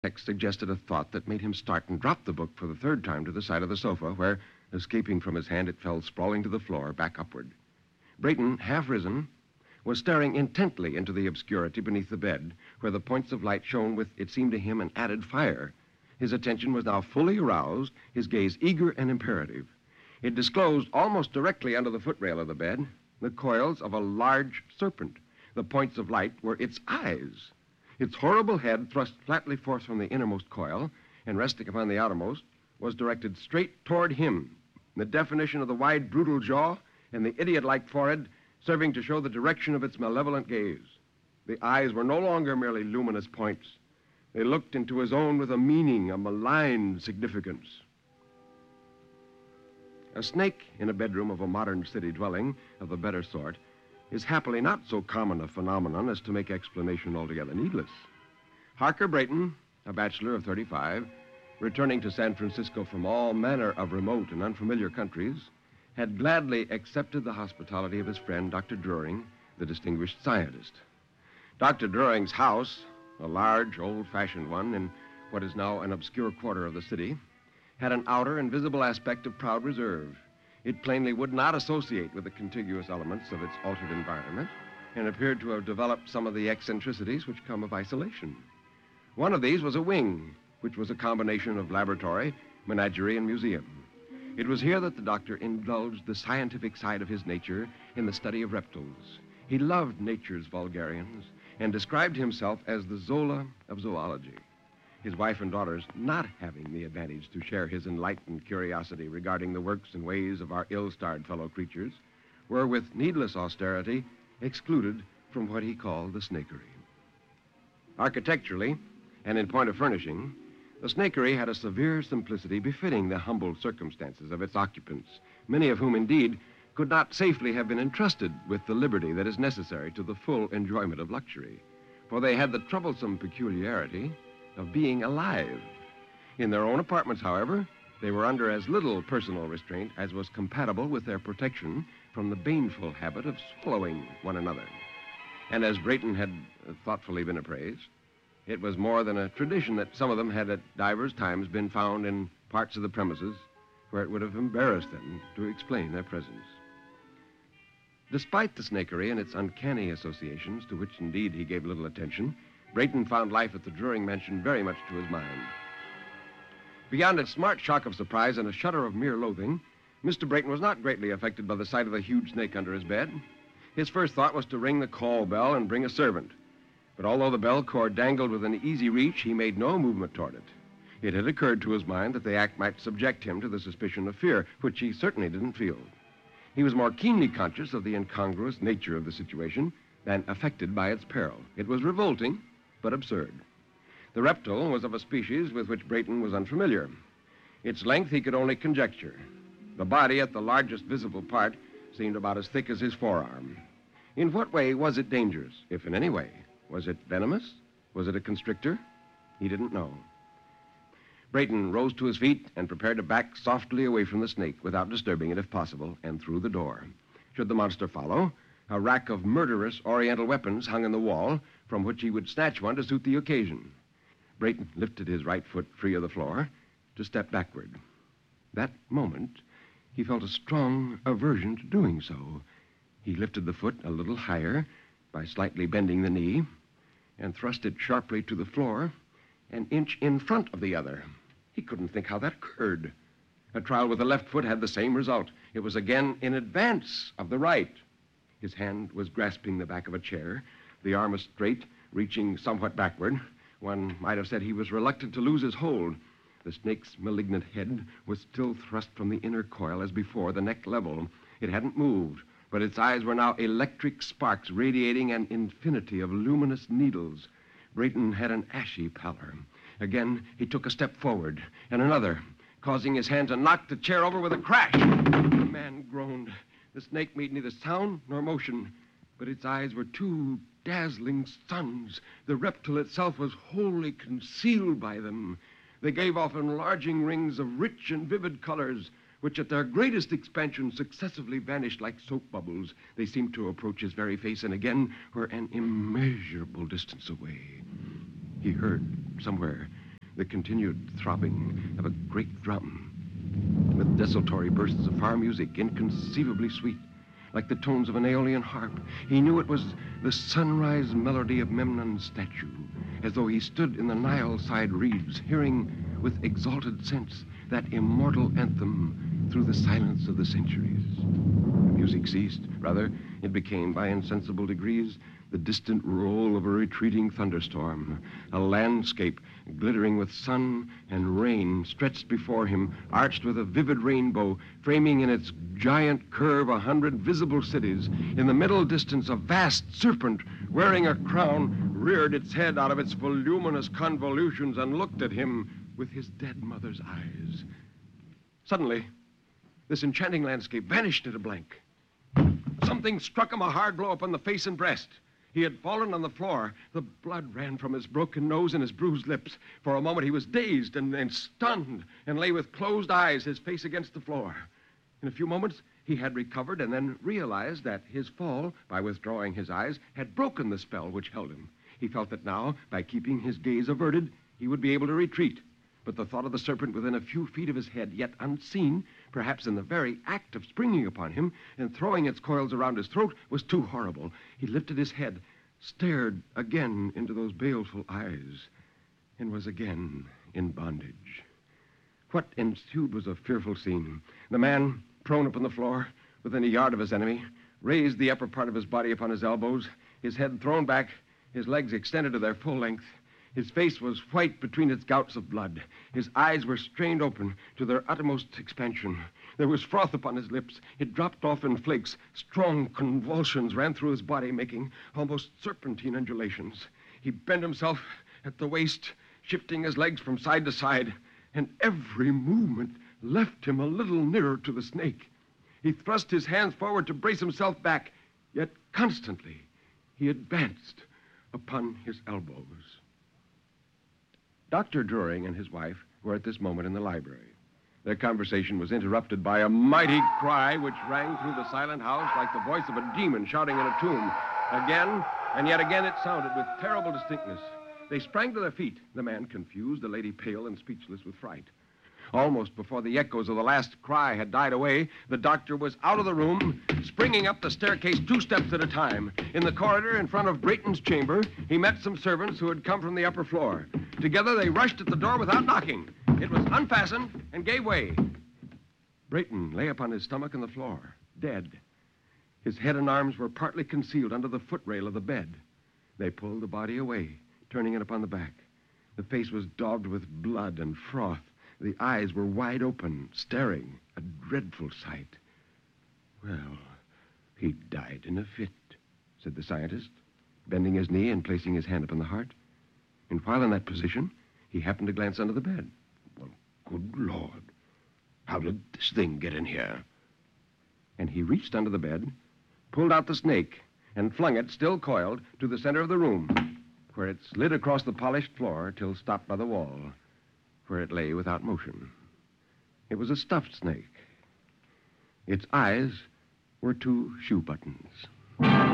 Text suggested a thought that made him start and drop the book for the third time to the side of the sofa, where, escaping from his hand, it fell sprawling to the floor, back upward. Brayton, half risen, was staring intently into the obscurity beneath the bed, where the points of light shone with, it seemed to him, an added fire. His attention was now fully aroused, his gaze eager and imperative. It disclosed, almost directly under the footrail of the bed, the coils of a large serpent. The points of light were its eyes. Its horrible head, thrust flatly forth from the innermost coil and resting upon the outermost, was directed straight toward him, the definition of the wide, brutal jaw and the idiot-like forehead serving to show the direction of its malevolent gaze. The eyes were no longer merely luminous points. They looked into his own with a meaning, a malign significance. A snake in a bedroom of a modern city dwelling of the better sort is happily not so common a phenomenon as to make explanation altogether needless. Harker Brayton, a bachelor of 35, returning to San Francisco from all manner of remote and unfamiliar countries, had gladly accepted the hospitality of his friend, Dr. Druring, the distinguished scientist. Dr. Druring's house, a large, old-fashioned one in what is now an obscure quarter of the city, had an outer and visible aspect of proud reserve. It plainly would not associate with the contiguous elements of its altered environment and appeared to have developed some of the eccentricities which come of isolation. One of these was a wing, which was a combination of laboratory, menagerie, and museum. It was here that the doctor indulged the scientific side of his nature in the study of reptiles. He loved nature's vulgarians and described himself as the Zola of zoology. His wife and daughters, not having the advantage to share his enlightened curiosity regarding the works and ways of our ill-starred fellow creatures, were with needless austerity excluded from what he called the snakery. Architecturally, and in point of furnishing, the snakery had a severe simplicity befitting the humble circumstances of its occupants, many of whom, indeed, could not safely have been entrusted with the liberty that is necessary to the full enjoyment of luxury, for they had the troublesome peculiarity of being alive. In their own apartments, however, they were under as little personal restraint as was compatible with their protection from the baneful habit of swallowing one another. And as Brayton had thoughtfully been appraised, it was more than a tradition that some of them had at divers times been found in parts of the premises where it would have embarrassed them to explain their presence. Despite the snakery and its uncanny associations, to which indeed he gave little attention, Brayton found life at the Druring mansion very much to his mind. Beyond a smart shock of surprise and a shudder of mere loathing, Mr. Brayton was not greatly affected by the sight of the huge snake under his bed. His first thought was to ring the call bell and bring a servant. But although the bell cord dangled within easy reach, he made no movement toward it. It had occurred to his mind that the act might subject him to the suspicion of fear, which he certainly didn't feel. He was more keenly conscious of the incongruous nature of the situation than affected by its peril. It was revolting, but absurd. The reptile was of a species with which Brayton was unfamiliar. Its length he could only conjecture. The body, at the largest visible part, seemed about as thick as his forearm. In what way was it dangerous, if in any way? Was it venomous? Was it a constrictor? He didn't know. Brayton rose to his feet and prepared to back softly away from the snake without disturbing it if possible, and through the door. Should the monster follow, a rack of murderous Oriental weapons hung in the wall, from which he would snatch one to suit the occasion. Brayton lifted his right foot free of the floor to step backward. That moment, he felt a strong aversion to doing so. He lifted the foot a little higher by slightly bending the knee and thrust it sharply to the floor, an inch in front of the other. He couldn't think how that occurred. A trial with the left foot had the same result. It was again in advance of the right. His hand was grasping the back of a chair. The arm was straight, reaching somewhat backward. One might have said he was reluctant to lose his hold. The snake's malignant head was still thrust from the inner coil as before, the neck level. It hadn't moved, but its eyes were now electric sparks radiating an infinity of luminous needles. Brayton had an ashy pallor. Again, he took a step forward, and another, causing his hand to knock the chair over with a crash. The man groaned. The snake made neither sound nor motion, but its eyes were two dazzling suns. The reptile itself was wholly concealed by them. They gave off enlarging rings of rich and vivid colors, which at their greatest expansion successively vanished like soap bubbles. They seemed to approach his very face and again were an immeasurable distance away. He heard somewhere the continued throbbing of a great drum, with desultory bursts of far music, inconceivably sweet, like the tones of an Aeolian harp. He knew it was the sunrise melody of Memnon's statue, as though he stood in the Nile-side reeds, hearing with exalted sense that immortal anthem through the silence of the centuries. The music ceased. Rather, it became, by insensible degrees, the distant roll of a retreating thunderstorm, a landscape glittering with sun and rain stretched before him, arched with a vivid rainbow, framing in its giant curve 100 visible cities. In the middle distance, a vast serpent wearing a crown reared its head out of its voluminous convolutions and looked at him with his dead mother's eyes. Suddenly, this enchanting landscape vanished at a blank. Something struck him a hard blow upon the face and breast. He had fallen on the floor. The blood ran from his broken nose and his bruised lips. For a moment, he was dazed and stunned and lay with closed eyes, his face against the floor. In a few moments, he had recovered and then realized that his fall, by withdrawing his eyes, had broken the spell which held him. He felt that now, by keeping his gaze averted, he would be able to retreat. But the thought of the serpent within a few feet of his head, yet unseen, perhaps in the very act of springing upon him and throwing its coils around his throat, was too horrible. He lifted his head, stared again into those baleful eyes, and was again in bondage. What ensued was a fearful scene. The man, prone upon the floor, within a yard of his enemy, raised the upper part of his body upon his elbows, his head thrown back, his legs extended to their full length. His face was white between its gouts of blood. His eyes were strained open to their uttermost expansion. There was froth upon his lips. It dropped off in flakes. Strong convulsions ran through his body, making almost serpentine undulations. He bent himself at the waist, shifting his legs from side to side, and every movement left him a little nearer to the snake. He thrust his hands forward to brace himself back, yet constantly he advanced upon his elbows. Dr. Druring and his wife were at this moment in the library. Their conversation was interrupted by a mighty cry which rang through the silent house like the voice of a demon shouting in a tomb. Again, and yet again it sounded with terrible distinctness. They sprang to their feet, the man confused, the lady pale and speechless with fright. Almost before the echoes of the last cry had died away, the doctor was out of the room, springing up the staircase 2 steps at a time. In the corridor in front of Brayton's chamber, he met some servants who had come from the upper floor. Together, they rushed at the door without knocking. It was unfastened and gave way. Brayton lay upon his stomach on the floor, dead. His head and arms were partly concealed under the footrail of the bed. They pulled the body away, turning it upon the back. The face was daubed with blood and froth. The eyes were wide open, staring, a dreadful sight. Well, he died in a fit, said the scientist, bending his knee and placing his hand upon the heart. And while in that position, he happened to glance under the bed. Well, good Lord, how did this thing get in here? And he reached under the bed, pulled out the snake, and flung it, still coiled, to the center of the room, where it slid across the polished floor till stopped by the wall, where it lay without motion. It was a stuffed snake. Its eyes were 2 shoe buttons.